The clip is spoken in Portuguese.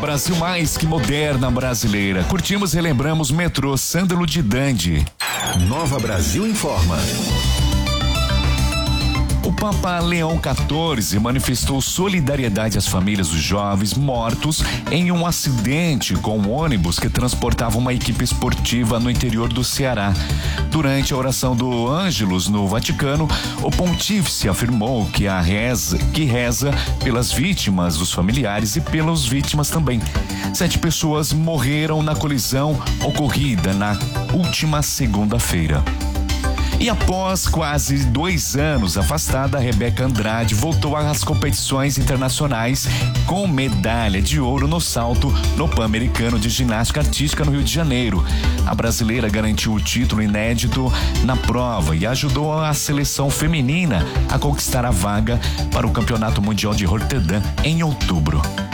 Brasil mais que moderna brasileira. Curtimos e relembramos Metrô Sândalo de Dande. Nova Brasil informa. O Papa Leão XIV manifestou solidariedade às famílias dos jovens mortos em um acidente com um ônibus que transportava uma equipe esportiva no interior do Ceará. Durante a oração do Ângelus no Vaticano, o pontífice afirmou que reza pelas vítimas dos familiares e pelas vítimas também. 7 pessoas morreram na colisão ocorrida na última segunda-feira. E após quase 2 anos afastada, a Rebeca Andrade voltou às competições internacionais com medalha de ouro no salto no Pan-Americano de Ginástica Artística no Rio de Janeiro. A brasileira garantiu o título inédito na prova e ajudou a seleção feminina a conquistar a vaga para o Campeonato Mundial de Rotterdam em outubro.